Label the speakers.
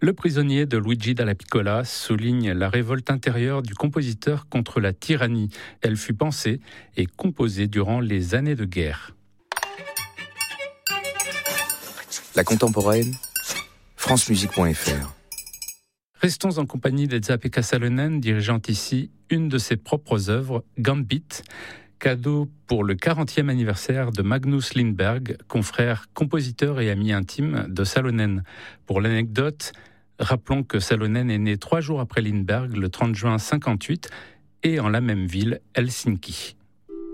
Speaker 1: Le prisonnier de Luigi Dalla Piccola souligne la révolte intérieure du compositeur contre la tyrannie. Elle fut pensée et composée durant les années de guerre.
Speaker 2: La contemporaine, francemusique.fr.
Speaker 1: Restons en compagnie d'Esa-Pekka Salonen, dirigeant ici une de ses propres œuvres, Gambit, cadeau pour le 40e anniversaire de Magnus Lindberg, confrère, compositeur et ami intime de Salonen. Pour l'anecdote, rappelons que Salonen est né 3 jours après Lindberg, le 30 juin 1958, et en la même ville, Helsinki.